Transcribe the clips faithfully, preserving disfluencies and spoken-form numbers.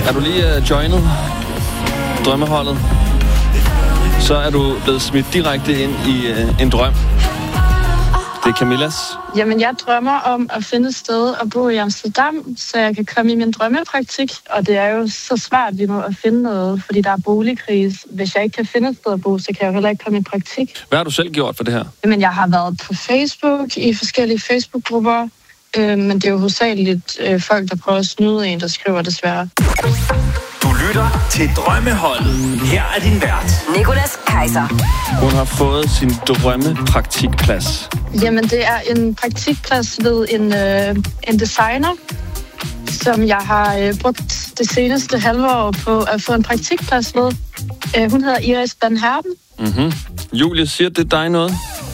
er du lige uh, joinet drømmeholdet, så er du blevet smidt direkte ind i uh, en drøm. Det er Camillas. Jamen, jeg drømmer om at finde et sted at bo i Amsterdam, så jeg kan komme i min drømmepraktik. Og det er jo så svært lige nu at finde noget, fordi der er boligkrise. Hvis jeg ikke kan finde et sted at bo, så kan jeg jo heller ikke komme i praktik. Hvad har du selv gjort for det her? Jamen, jeg har været på Facebook, i forskellige Facebook-grupper. Øh, men det er jo hovedsageligt øh, folk, der prøver at snyde en, der skriver desværre. Du lytter til Drømmeholdet. Her er din vært, Nicolas Kaiser. Hun har fået sin drømmepraktikplads. Jamen, det er en praktikplads ved en, øh, en designer, som jeg har øh, brugt det seneste halve år på at få en praktikplads ved. Øh, hun hedder Iris Van Herpen. Mm-hmm. Julie, siger det dig noget?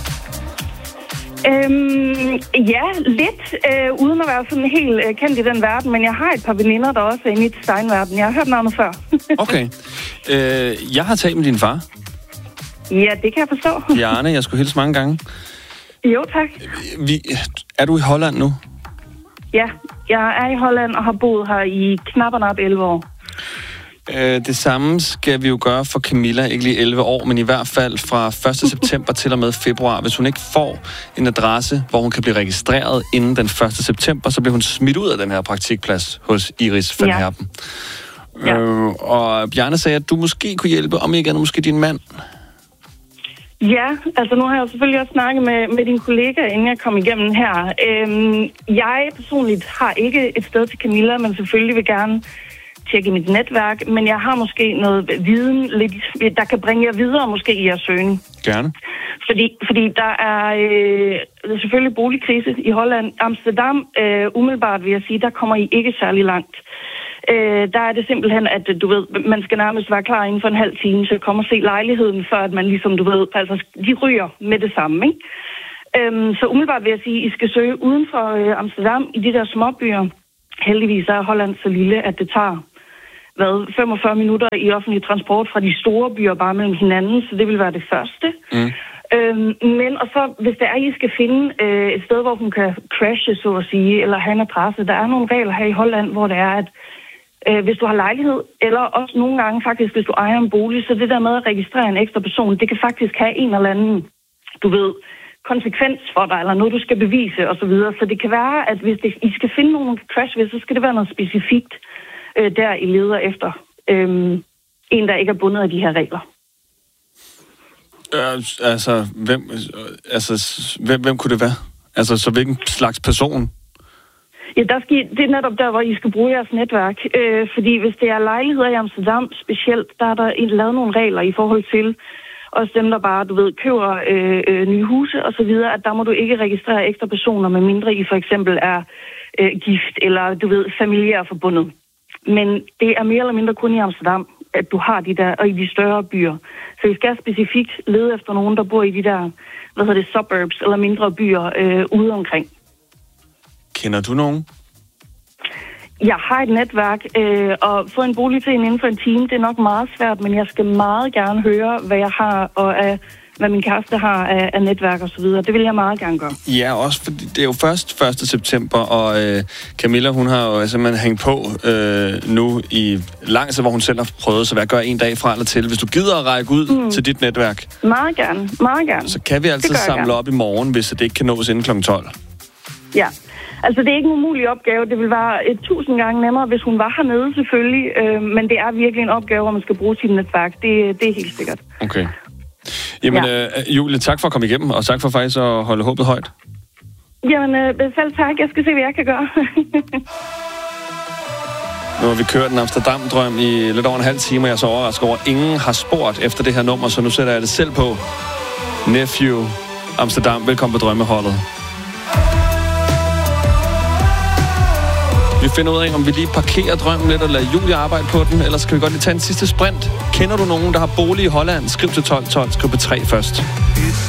Øhm, ja, lidt, øh, uden at være sådan helt øh, kendt i den verden, men jeg har et par veninder, der også er inde i designverden. Jeg har hørt navnet før. Okay. Øh, jeg har talt med din far. Ja, det kan jeg forstå. Bjarne, jeg skulle hilse mange gange. Jo, tak. Vi, er du i Holland nu? Ja, jeg er i Holland og har boet her i knap og nap elleve år. Øh, det samme skal vi jo gøre for Camilla, ikke lige elleve år, men i hvert fald fra første september til og med februar. Hvis hun ikke får en adresse, hvor hun kan blive registreret inden den første september, så bliver hun smidt ud af den her praktikplads hos Iris Van Herpen. Ja. Øh, og Bjarne sagde, at du måske kunne hjælpe, om ikke andet måske din mand. Ja, altså nu har jeg jo selvfølgelig også snakket med, med din kollega, inden jeg kom igennem her. Øhm, jeg personligt har ikke et sted til Camilla, men selvfølgelig vil gerne tjekke mit netværk, men jeg har måske noget viden, lidt, der kan bringe jer videre måske i jeres søgning. Gerne. Fordi, fordi der er, øh, der er selvfølgelig boligkrise i Holland. Amsterdam, øh, umiddelbart vil jeg sige, der kommer I ikke særlig langt. Øh, der er det simpelthen, at du ved, man skal nærmest være klar inden for en halv time til at komme og se lejligheden, før at man ligesom, du ved, altså de ryger med det samme, ikke? Øhm, så umiddelbart vil jeg sige, at I skal søge uden for øh, Amsterdam i de der småbyer. Heldigvis er Holland så lille, at det tager hvad, femogfyrre minutter i offentlig transport fra de store byer bare mellem hinanden, så det vil være det første. Mm. Øhm, men og så, hvis det er, I skal finde øh, et sted, hvor hun kan crashe, så at sige, eller have en adresse, der er nogle regler her i Holland, hvor det er, at øh, hvis du har lejlighed, eller også nogle gange faktisk, hvis du ejer en bolig, så det der med at registrere en ekstra person, det kan faktisk have en eller anden, du ved, konsekvens for dig, eller noget, du skal bevise, osv. Så, så det kan være, at hvis det, I skal finde nogen crash ved, så skal det være noget specifikt, øh, der I leder efter. Øh, en, der ikke er bundet af de her regler. Øh, altså, hvem, altså hvem, hvem kunne det være? Altså, så hvilken slags person? Ja, der skal I, det er netop der, hvor I skal bruge jeres netværk. Øh, fordi hvis det er lejligheder i Amsterdam specielt, der er der lavet nogle regler i forhold til også dem, der bare, du ved, køber øh, øh, nye huse og så videre, at der må du ikke registrere ekstra personer, med mindre I for eksempel er øh, gift eller, du ved, familiært forbundet. Men det er mere eller mindre kun i Amsterdam, at du har de der, og i de større byer. Så I skal specifikt lede efter nogen, der bor i de der, hvad hedder det, suburbs eller mindre byer øh, ude omkring. Kender du nogen? Jeg har et netværk, øh, og få en bolig til en inden for en time, det er nok meget svært, men jeg skal meget gerne høre, hvad jeg har, og af, hvad min kæreste har af, af netværk og så videre. Det vil jeg meget gerne gøre. Ja, også fordi det er jo først første september, og øh, Camilla, hun har jo simpelthen hængt på øh, nu i lang tid, hvor hun selv har prøvet, så hvad gør en dag fra eller til. Hvis du gider at række ud mm. til dit netværk, meget gerne, meget gerne. Så kan vi altid samle op i morgen, hvis det ikke kan nås inden klokken tolv. Ja. Altså, det er ikke en umulig opgave. Det vil være et tusind gange nemmere, hvis hun var hernede, selvfølgelig. Øh, men det er virkelig en opgave, hvor man skal bruge sit netværk. Det, det er helt sikkert. Okay. Jamen, ja. øh, Julie, tak for at komme igennem, og tak for faktisk at holde håbet højt. Jamen, øh, selv tak. Jeg skal se, hvad jeg kan gøre. Nu har vi kørt en Amsterdam-drøm i lidt over en halv time, og jeg er så overrasket over, at ingen har spurgt efter det her nummer, så nu sætter jeg det selv på. Nephew, Amsterdam, velkommen på Drømmeholdet. Vi finder ud af, om vi lige parkerer drømmen lidt og lader Julie arbejde på den, eller skal vi godt lige tage en sidste sprint? Kender du nogen, der har bolig i Holland? Skriv til tolv tolv, skriv på tre først.